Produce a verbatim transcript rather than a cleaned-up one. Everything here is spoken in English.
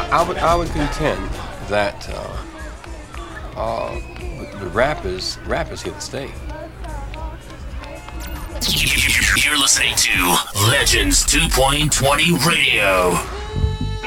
I would I would contend that uh, uh, the, the rap is rap is here to stay. You're listening to Legends two point twenty Radio.